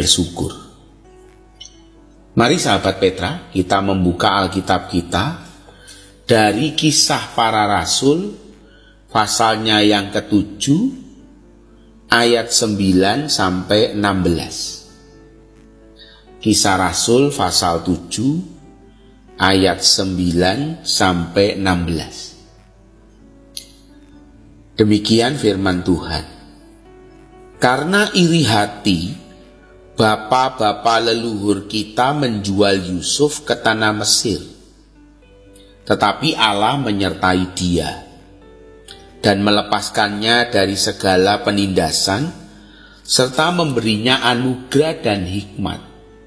bersyukur. Mari sahabat Petra, kita membuka Alkitab kita dari Kisah Para Rasul pasalnya yang ke-7 ayat 9 sampai 16. Kisah Rasul pasal 7 ayat 9 sampai 16. Demikian firman Tuhan. Karena iri hati, bapa-bapa leluhur kita menjual Yusuf ke tanah Mesir. Tetapi Allah menyertai dia dan melepaskannya dari segala penindasan serta memberinya anugerah dan hikmat.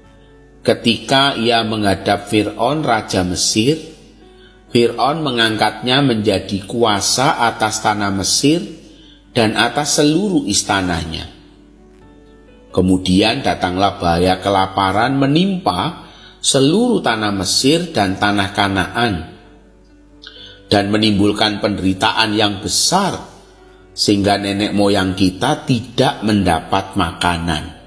Ketika ia menghadap Fir'aun raja Mesir, Fir'aun mengangkatnya menjadi kuasa atas tanah Mesir dan atas seluruh istananya. Kemudian datanglah bahaya kelaparan menimpa seluruh tanah Mesir dan tanah Kanaan, dan menimbulkan penderitaan yang besar, sehingga nenek moyang kita tidak mendapat makanan.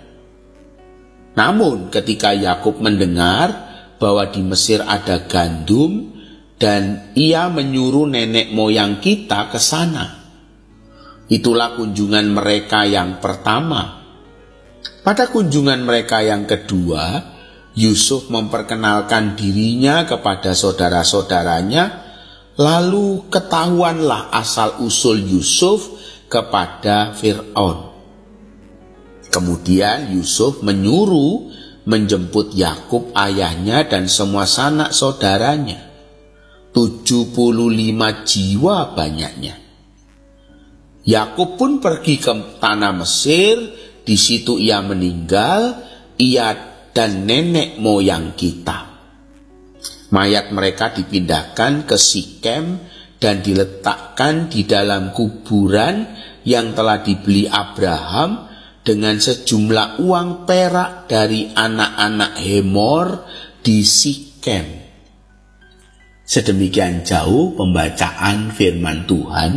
Namun ketika Yakub mendengar bahwa di Mesir ada gandum, dan ia menyuruh nenek moyang kita ke sana. Itulah kunjungan mereka yang pertama. Pada kunjungan mereka yang kedua, Yusuf memperkenalkan dirinya kepada saudara-saudaranya, lalu ketahuanlah asal-usul Yusuf kepada Fir'aun. Kemudian Yusuf menyuruh menjemput Yakub ayahnya dan semua sanak saudaranya, 75 jiwa banyaknya. Yakub pun pergi ke tanah Mesir, di situ ia meninggal, ia dan nenek moyang kita. Mayat mereka dipindahkan ke Sikem dan diletakkan di dalam kuburan yang telah dibeli Abraham dengan sejumlah uang perak dari anak-anak Hemor di Sikem. Sedemikian jauh pembacaan firman Tuhan.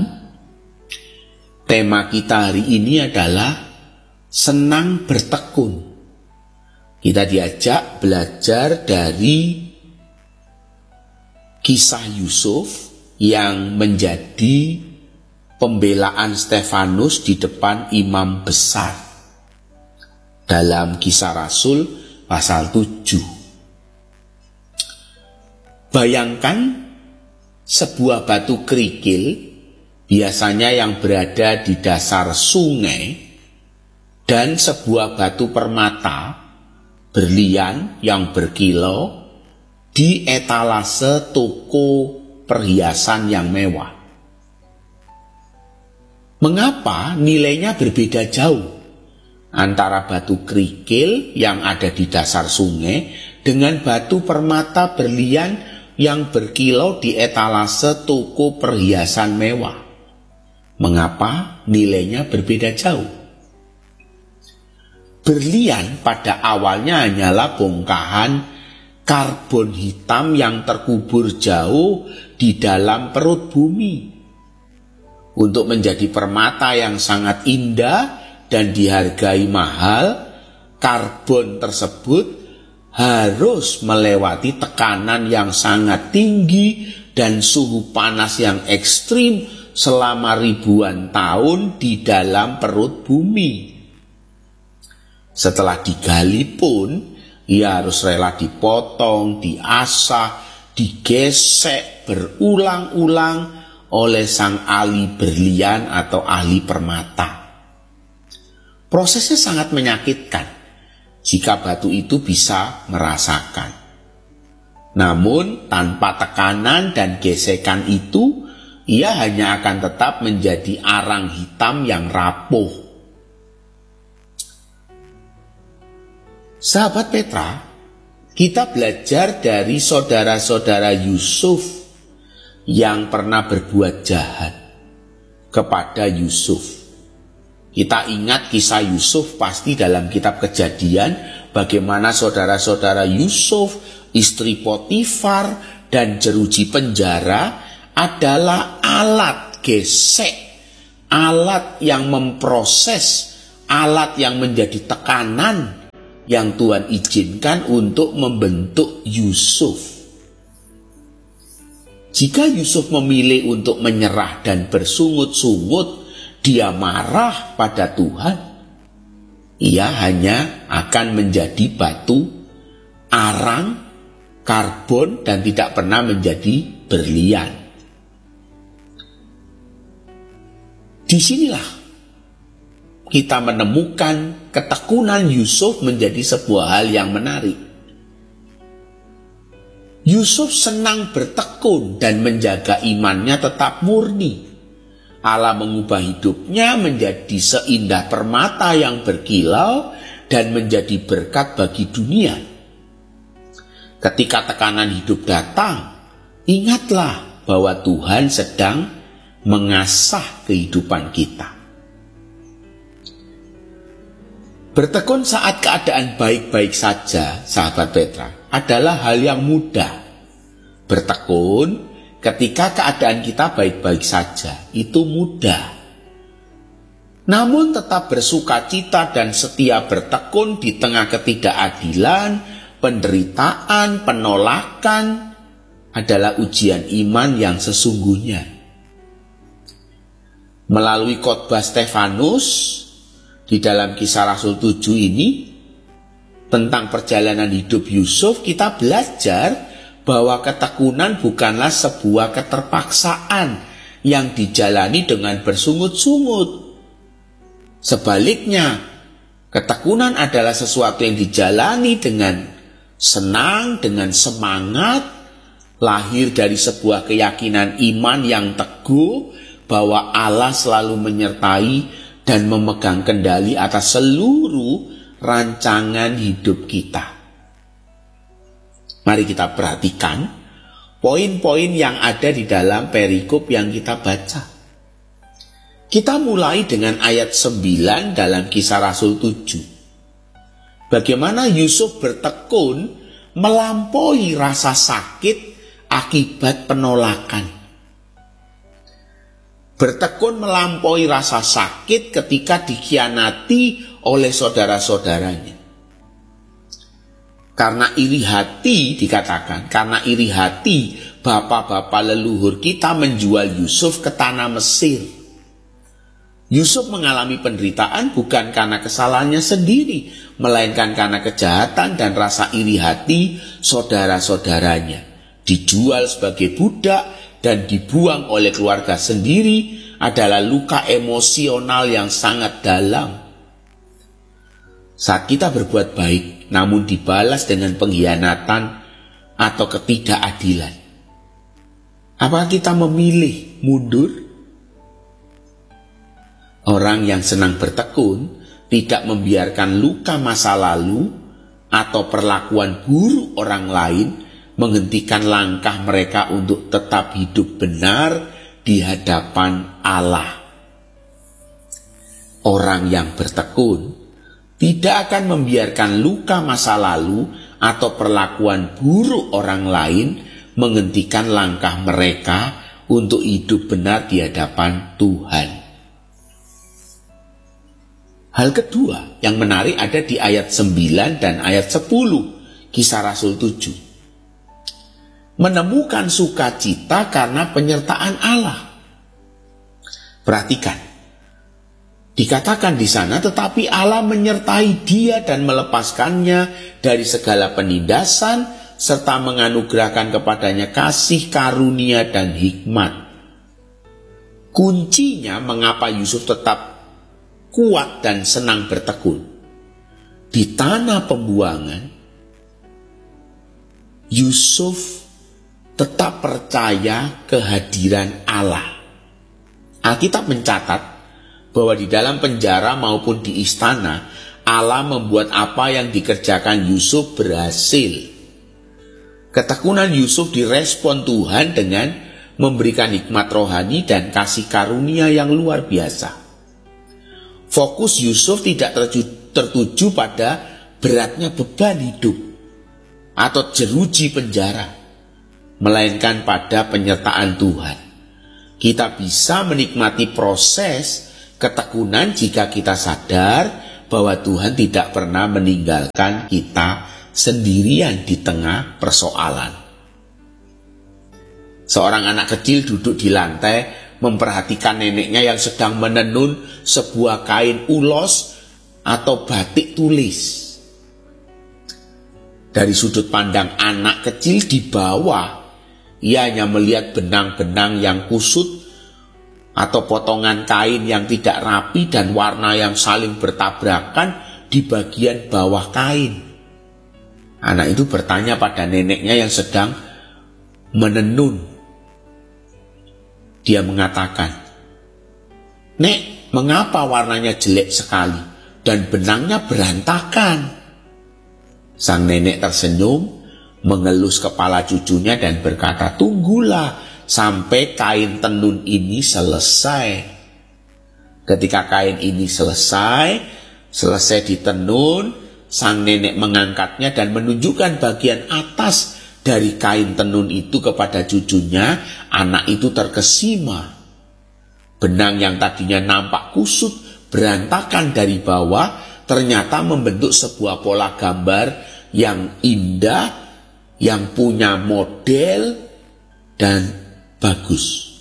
Tema kita hari ini adalah senang bertekun. Kita diajak belajar dari kisah Yusuf yang menjadi pembelaan Stefanus di depan imam besar dalam Kisah Rasul pasal 7. Bayangkan sebuah batu kerikil, biasanya yang berada di dasar sungai, dan sebuah batu permata berlian yang berkilau di etalase toko perhiasan yang mewah. Mengapa nilainya berbeda jauh antara batu kerikil yang ada di dasar sungai dengan batu permata berlian yang berkilau di etalase toko perhiasan mewah? Mengapa nilainya berbeda jauh? Berlian pada awalnya hanyalah bongkahan karbon hitam yang terkubur jauh di dalam perut bumi. Untuk menjadi permata yang sangat indah dan dihargai mahal, karbon tersebut harus melewati tekanan yang sangat tinggi dan suhu panas yang ekstrim selama ribuan tahun di dalam perut bumi. Setelah digali pun, ia harus rela dipotong, diasah, digesek berulang-ulang oleh sang ahli berlian atau ahli permata. Prosesnya sangat menyakitkan jika batu itu bisa merasakan. Namun tanpa tekanan dan gesekan itu, ia hanya akan tetap menjadi arang hitam yang rapuh. Sahabat Petra, kita belajar dari saudara-saudara Yusuf yang pernah berbuat jahat kepada Yusuf. Kita ingat kisah Yusuf pasti dalam kitab Kejadian, bagaimana saudara-saudara Yusuf, istri Potifar, dan jeruji penjara adalah alat gesek, alat yang memproses, alat yang menjadi tekanan yang Tuhan izinkan untuk membentuk Yusuf. Jika Yusuf memilih untuk menyerah dan bersungut-sungut, dia marah pada Tuhan, ia hanya akan menjadi batu, arang, karbon, dan tidak pernah menjadi berlian. Disinilah kita menemukan ketekunan Yusuf menjadi sebuah hal yang menarik. Yusuf senang bertekun dan menjaga imannya tetap murni. Allah mengubah hidupnya menjadi seindah permata yang berkilau dan menjadi berkat bagi dunia. Ketika tekanan hidup datang, ingatlah bahwa Tuhan sedang mengasah kehidupan kita. Bertekun saat keadaan baik-baik saja, sahabat Petra, adalah hal yang mudah. Bertekun ketika keadaan kita baik-baik saja, itu mudah. Namun tetap bersukacita dan setia bertekun di tengah ketidakadilan, penderitaan, penolakan adalah ujian iman yang sesungguhnya. Melalui khotbah Stefanus di dalam Kisah Rasul 7 ini, tentang perjalanan hidup Yusuf, kita belajar bahwa ketekunan bukanlah sebuah keterpaksaan yang dijalani dengan bersungut-sungut. Sebaliknya, ketekunan adalah sesuatu yang dijalani dengan senang, dengan semangat, lahir dari sebuah keyakinan iman yang teguh bahwa Allah selalu menyertai dan memegang kendali atas seluruh rancangan hidup kita. Mari kita perhatikan poin-poin yang ada di dalam perikop yang kita baca. Kita mulai dengan ayat 9 dalam Kisah Rasul 7. Bagaimana Yusuf bertekun melampaui rasa sakit akibat penolakan. Bertekun melampaui rasa sakit ketika dikhianati oleh saudara-saudaranya. Karena iri hati, dikatakan, karena iri hati bapak-bapak leluhur kita menjual Yusuf ke tanah Mesir. Yusuf mengalami penderitaan bukan karena kesalahannya sendiri, melainkan karena kejahatan dan rasa iri hati saudara-saudaranya. Dijual sebagai budak dan dibuang oleh keluarga sendiri adalah luka emosional yang sangat dalam. Saat kita berbuat baik, namun dibalas dengan pengkhianatan atau ketidakadilan, apakah kita memilih mundur? Orang yang senang bertekun tidak membiarkan luka masa lalu atau perlakuan buruk orang lain menghentikan langkah mereka untuk tetap hidup benar di hadapan Allah. Orang yang bertekun tidak akan membiarkan luka masa lalu atau perlakuan buruk orang lain menghentikan langkah mereka untuk hidup benar di hadapan Tuhan. Hal kedua yang menarik ada di ayat 9 dan ayat 10 Kisah Rasul 7. Menemukan sukacita karena penyertaan Allah. Perhatikan, dikatakan di sana, tetapi Allah menyertai dia dan melepaskannya dari segala penindasan serta menganugerahkan kepadanya kasih karunia dan hikmat. Kuncinya mengapa Yusuf tetap kuat dan senang bertekun. Di tanah pembuangan, Yusuf tetap percaya kehadiran Allah. Alkitab mencatat bahwa di dalam penjara maupun di istana, Allah membuat apa yang dikerjakan Yusuf berhasil. Ketekunan Yusuf direspon Tuhan dengan memberikan hikmat rohani dan kasih karunia yang luar biasa. Fokus Yusuf tidak tertuju pada beratnya beban hidup atau jeruji penjara, melainkan pada penyertaan Tuhan. Kita bisa menikmati proses ketekunan jika kita sadar bahwa Tuhan tidak pernah meninggalkan kita sendirian di tengah persoalan. Seorang anak kecil duduk di lantai memperhatikan neneknya yang sedang menenun sebuah kain ulos atau batik tulis. Dari sudut pandang anak kecil di bawah, ia hanya melihat benang-benang yang kusut atau potongan kain yang tidak rapi dan warna yang saling bertabrakan di bagian bawah kain. Anak itu bertanya pada neneknya yang sedang menenun. Dia mengatakan, "Nek, mengapa warnanya jelek sekali dan benangnya berantakan?" Sang nenek tersenyum, mengelus kepala cucunya dan berkata, "Tunggulah sampai kain tenun ini selesai." Ketika kain ini selesai ditenun, sang nenek mengangkatnya dan menunjukkan bagian atas dari kain tenun itu kepada cucunya. Anak itu terkesima. Benang yang tadinya nampak kusut, berantakan dari bawah, ternyata membentuk sebuah pola gambar yang indah, yang punya model dan bagus.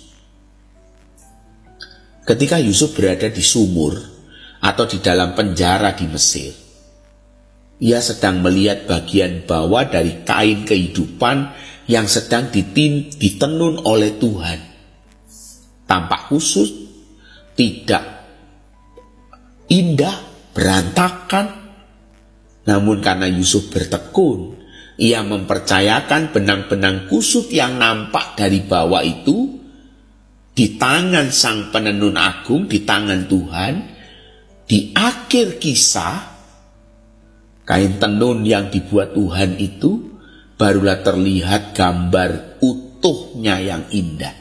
Ketika Yusuf berada di sumur atau di dalam penjara di Mesir, ia sedang melihat bagian bawah dari kain kehidupan yang sedang ditenun oleh Tuhan. Tampak kusut, tidak indah, berantakan. Namun karena Yusuf bertekun, ia mempercayakan benang-benang kusut yang nampak dari bawah itu di tangan sang penenun agung, di tangan Tuhan. Di akhir kisah, kain tenun yang dibuat Tuhan itu barulah terlihat gambar utuhnya yang indah.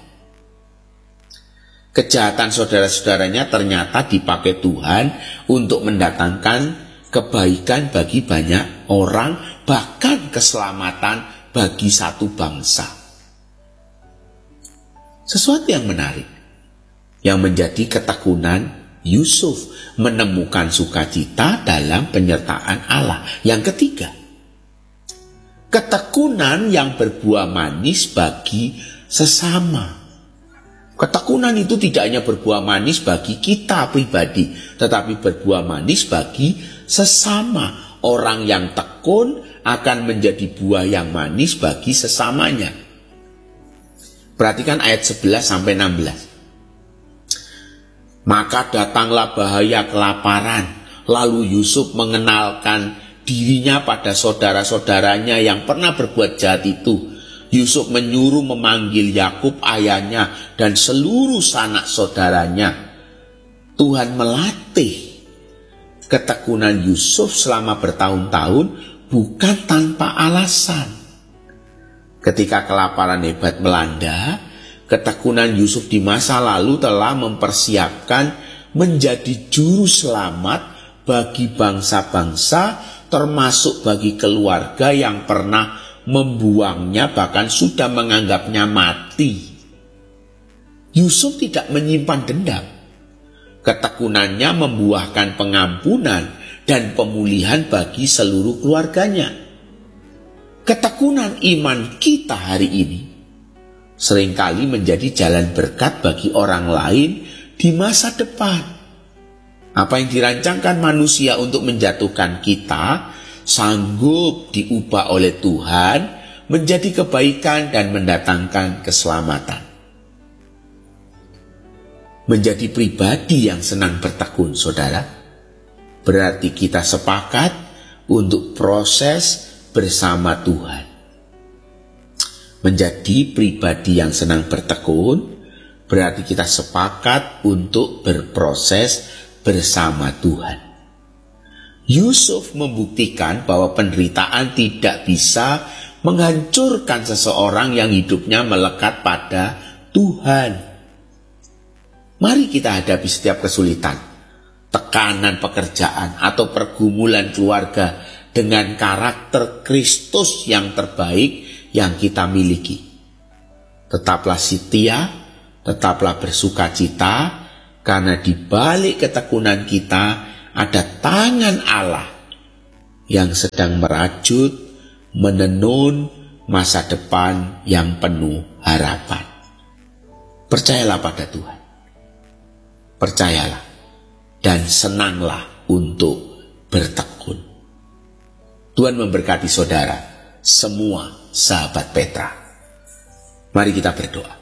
Kejahatan saudara-saudaranya ternyata dipakai Tuhan untuk mendatangkan kebaikan bagi banyak orang, bahkan keselamatan bagi satu bangsa. Sesuatu yang menarik, yang menjadi ketekunan Yusuf menemukan sukacita dalam penyertaan Allah. Yang ketiga, ketekunan yang berbuah manis bagi sesama. Ketekunan itu tidak hanya berbuah manis bagi kita pribadi, tetapi berbuah manis bagi sesama. Orang yang tekun akan menjadi buah yang manis bagi sesamanya. Perhatikan ayat 11-16. Maka datanglah bahaya kelaparan, lalu Yusuf mengenalkan dirinya pada saudara-saudaranya yang pernah berbuat jahat itu. Yusuf menyuruh memanggil Yakub ayahnya dan seluruh sanak saudaranya. Tuhan melatih ketekunan Yusuf selama bertahun-tahun bukan tanpa alasan. Ketika kelaparan hebat melanda, ketekunan Yusuf di masa lalu telah mempersiapkan menjadi juru selamat bagi bangsa-bangsa, termasuk bagi keluarga yang pernah membuangnya, bahkan sudah menganggapnya mati. Yusuf tidak menyimpan dendam. Ketekunannya membuahkan pengampunan dan pemulihan bagi seluruh keluarganya. Ketekunan iman kita hari ini seringkali menjadi jalan berkat bagi orang lain di masa depan. Apa yang dirancangkan manusia untuk menjatuhkan kita sanggup diubah oleh Tuhan menjadi kebaikan dan mendatangkan keselamatan. Menjadi pribadi yang senang bertekun, saudara, berarti kita sepakat untuk proses bersama Tuhan. Menjadi pribadi yang senang bertekun berarti kita sepakat untuk berproses bersama Tuhan. Yusuf membuktikan bahwa penderitaan tidak bisa menghancurkan seseorang yang hidupnya melekat pada Tuhan. Mari kita hadapi setiap kesulitan, tekanan pekerjaan, atau pergumulan keluarga dengan karakter Kristus yang terbaik yang kita miliki. Tetaplah setia, tetaplah bersukacita, karena di balik ketekunan kita ada tangan Allah yang sedang merajut, menenun masa depan yang penuh harapan. Percayalah pada Tuhan. Percayalah dan senanglah untuk bertekun. Tuhan memberkati saudara, semua sahabat Petra. Mari kita berdoa.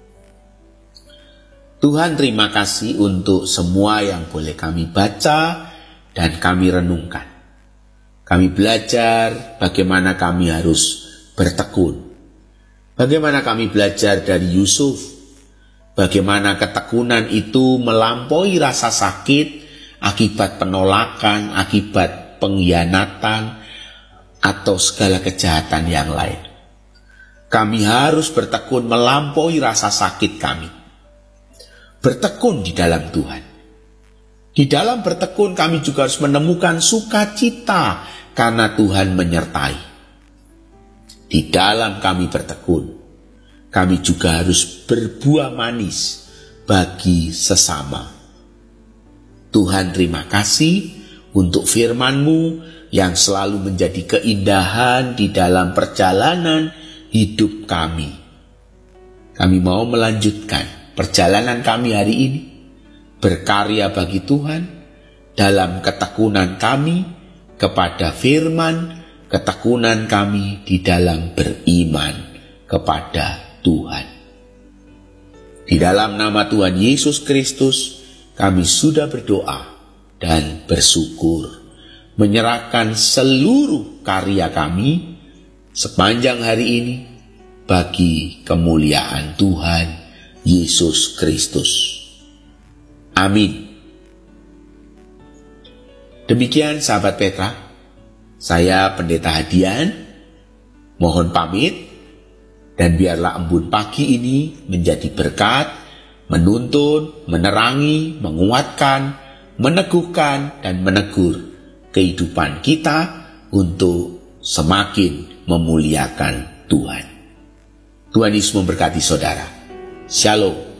Tuhan, terima kasih untuk semua yang boleh kami baca dan kami renungkan. Kami belajar bagaimana kami harus bertekun. Bagaimana kami belajar dari Yusuf. Bagaimana ketekunan itu melampaui rasa sakit akibat penolakan, akibat pengkhianatan, atau segala kejahatan yang lain. Kami harus bertekun melampaui rasa sakit kami. Bertekun di dalam Tuhan. Di dalam bertekun kami juga harus menemukan sukacita karena Tuhan menyertai. Di dalam kami bertekun, kami juga harus berbuah manis bagi sesama. Tuhan, terima kasih untuk firman-Mu yang selalu menjadi keindahan di dalam perjalanan hidup kami. Kami mau melanjutkan perjalanan kami hari ini, berkarya bagi Tuhan, dalam ketekunan kami kepada firman, ketekunan kami di dalam beriman kepada Tuhan. Di dalam nama Tuhan Yesus Kristus, kami sudah berdoa dan bersyukur, menyerahkan seluruh karya kami sepanjang hari ini bagi kemuliaan Tuhan Yesus Kristus. Amin. Demikian sahabat Petra, saya Pendeta Hadian, mohon pamit, dan biarlah embun pagi ini menjadi berkat, menuntun, menerangi, menguatkan, meneguhkan, dan menegur kehidupan kita untuk semakin memuliakan Tuhan. Tuhan Yesus memberkati saudara. Shalom.